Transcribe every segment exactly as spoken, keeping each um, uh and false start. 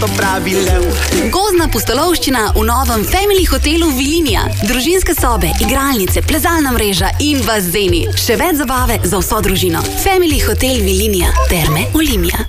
to pravi lev. Gozdna pustolovščina v novem Family hotelu Vilinija. Družinske sobe, igralnice, plezalna mreža in bazeni. Še več zabave za vso družino. Family hotel Vilinija. Terme Olimia.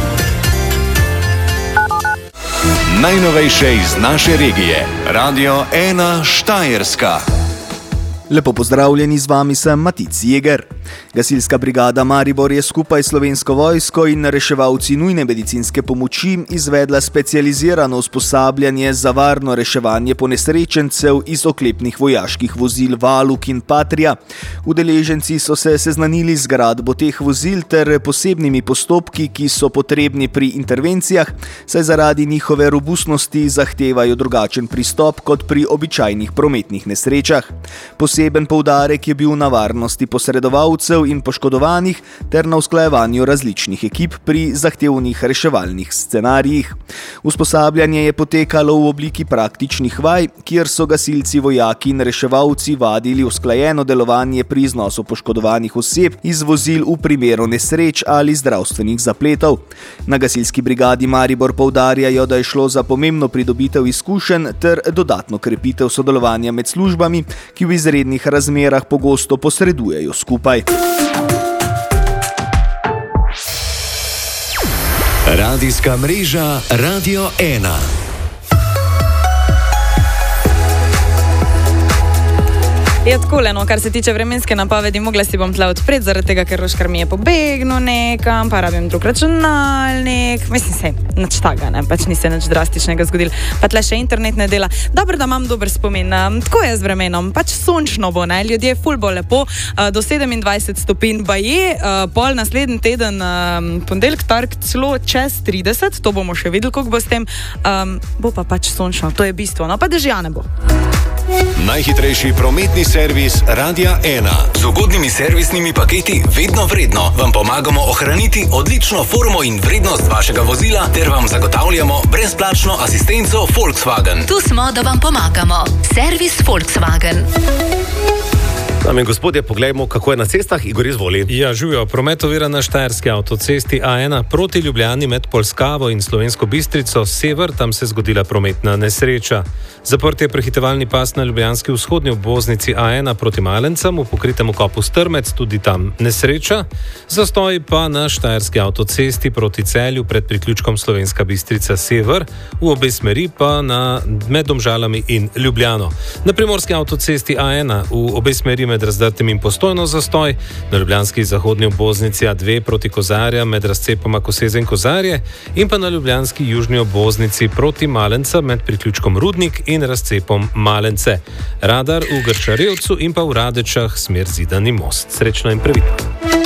Najnovejše iz naše regije. Radio ena Štajerska. Lepo pozdravljeni, z vami sem Matic Jeger. Gasilska brigada Maribor je skupaj s Slovensko vojsko in reševalci nujne medicinske pomoči izvedla specializirano usposabljanje za varno reševanje ponesrečencev iz oklepnih vojaških vozil Valuk in Patria. Udeleženci so se seznanili z gradbo teh vozil ter posebnimi postopki, ki so potrebni pri intervencijah, saj zaradi njihove robustnosti zahtevajo drugačen pristop kot pri običajnih prometnih nesrečah. Poseben poudarek je bil na varnosti posredovalcev in poškodovanih ter na usklajevanju različnih ekip pri zahtevnih reševalnih scenarijih. Usposabljanje je potekalo v obliki praktičnih vaj, kjer so gasilci, vojaki in reševalci vadili usklajeno delovanje pri iznosu poškodovanih oseb iz vozil v primeru nesreč ali zdravstvenih zapletov. Na gasilski brigadi Maribor poudarjajo, da je šlo za pomembno pridobitev izkušenj ter dodatno krepitev sodelovanja med službami, ki v izrednih razmerah pogosto posredujejo skupaj. Radijska mreža Radio ena. Je takole, no, kar se tiče vremenske napovedi, mogla si bom tle odpred, zaradi tega, ker roškar mi je pobegnil nekam, pa rabim drug računalnik. Mislim se, nič taga, ne, pač ni se nič drastičnega zgodil. Pa tle še internet ne dela. Dobro, da imam dober spomin. Tako je z vremenom, pač sončno bo, ne, ljudje ful bo lepo, do sedemindvajset stopinj baje, pol naslednji teden, ponedeljek, torek, celo čez trideset, to bomo še videli, koliko bo s tem, um, bo pa pač sončno, to je bistvo, no, pa dežja ne bo. Najhitrejši prometni servis Radia ena. Z ugodnimi servisnimi paketi vedno vredno vam pomagamo ohraniti odlično formo in vrednost vašega vozila ter vam zagotavljamo brezplačno asistenco Volkswagen. Tu smo, da vam pomagamo. Servis Volkswagen. Dame in gospodje, poglejmo, kako je na cestah. Igor, izvoli. Ja, živijo. Promet ovira na štajerski avtocesti A ena proti Ljubljani med Polskavo in Slovensko Bistrico sever, tam se je zgodila prometna nesreča. Zaprt je prehitevalni pas na ljubljanski vzhodni obvoznici A ena proti Malencem, v pokritem kopu Strmec, tudi tam nesreča. Zastoj pa na štajerski avtocesti proti Celju pred priključkom Slovenska Bistrica sever, v obe smeri pa na med Domžalami in Ljubljano. Na primorski avtocesti A ena v obe smeri med Razdrtem in Postojno zastoj, na ljubljanski zahodni obvoznici A dve proti Kozarja med razcepoma Koseze in Kozarje in pa na ljubljanski južni obvoznici proti Malenca med priključkom Rudnik in razcepom Malence. Radar v Grčarevcu in pa v Radečah smer Zidani most. Srečno in previdno.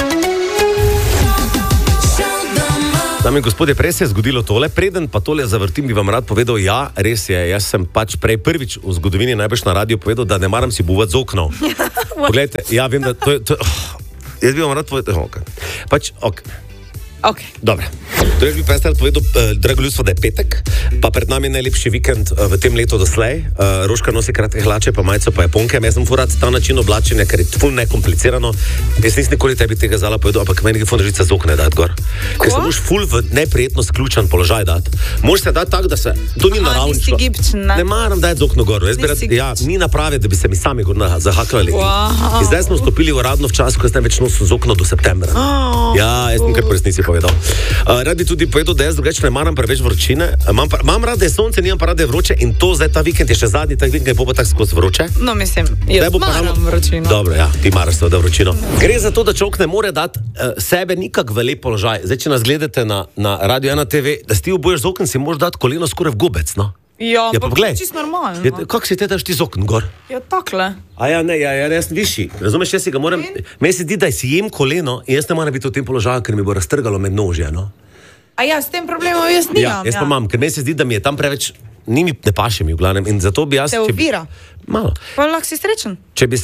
Dame in gospodje, prej se je zgodilo tole, preden pa tole zavrtim, bi vam rad povedal, ja, res je, jaz sem pač prej prvič v zgodovini najbrž na radiju povedal, da ne maram si buvati z oknov. Poglejte, ja, vem, da to je, to je oh, jaz bi vam rad povedal, ok, pač, ok. Ok. Dobre. Torej, bi pa jaz rad povedal, eh, drago ljudstvo, da je petek, pa pred nami je najlepši vikend eh, v tem letu doslej. Eh, Roška nosi kratke hlače, pa majico, pa japonke. Jaz sem furat ta način oblačenja, ker je ful nekomplicirano. Jaz nisem nikoli tebi tega zala povedal, ampak meni je ful žica z okne dati gor. Ker se moraš ful v neprijetno sključen položaj dati. Moraš se dati tako, da se, to ni naravno. Nisi gibčen, ne? Ne maram dati z okno gor. Jaz bi rad, ja, ni naprave, da bi se mi sami gor zahaklali. Wow. In zdaj smo stopili v radno v čas, ko jaz ne več nosim z okno do septembra. Oh. Ja, jaz sem kar po resnici povedal. Uh, rad bi tudi povedal, da jaz drugače ne maram preveč vročine. Imam, pa, imam rad, da je sonce, nimam pa rad, da je vroče in to zdaj ta vikend je še zadnji, ta vikend je bo pa tako skozi vroče. No, mislim, jaz maram ravno vročino. Dobro, ja, ti maraš seveda vročino. Gre za to, da človek ne more dati uh, sebe nikak v lep položaj. Zdaj, če nas gledate na, na Radio ena te ve, da si ti oboješ z okn, si moraš dati koleno skoraj v gobec, no? Ja, ja, pa poglej, čisto normalno. Ja, kako si te daš ti z okn gor? Ja, takle. A ja, ne, ja, ja, jaz sem višji. Razumeš, jaz si ga moram... Meni se zdi, da si jem koleno in jaz ne moram biti v tem položaju, ker mi bo raztrgalo med nožje, no? A ja, s tem problemom jaz nimam. Ja, jaz pa imam, ker meni se zdi, da mi je tam preveč... Ni mi ne paše mi v glavnem in zato bi jaz... Te ovira. Malo. Pa lahko si srečen. Če bi se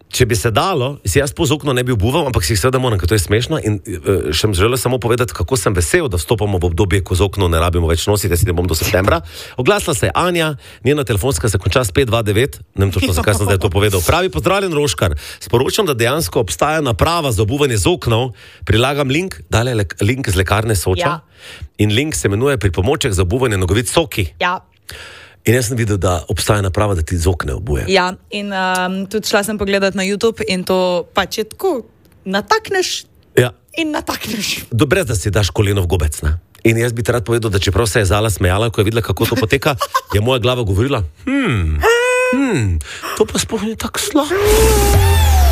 če bi se dalo, si jaz po okno ne bi obuval, ampak si jih seveda moram, ker to je smešno in uh, še želel samo povedati, kako sem vesel, da vstopamo v obdobje, ko z okno ne rabimo več nositi, jaz si ne bom do septembra. Oglasila se je Anja, njena telefonska se konča s pet dva devet, ne vem točno, zakaj sem zdaj to povedal. Pravi, pozdravljen Roškar, sporočam, da dejansko obstaja naprava za obuvanje z oknov, prilagam link, dale link z lekarne Soča, ja. In link se imenuje pripomoček za obuvanje nogavic Soki. Ja. In jaz sem videl, da obstaja naprava, da ti z okne obuje. Ja, in um, tudi šla sem pogledat na YouTube in to pač je tako, natakneš ja. In natakneš. Dobro, da si daš koleno v gobec, ne? In jaz bi ti rad povedal, da čeprav se je Zala smejala, ko je videla, kako to poteka, je moja glava govorila, hmm, hmm, to pa sploh ni tako slabo.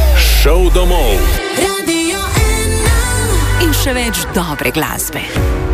Šov domov. Radio ena. In še več dobre glasbe.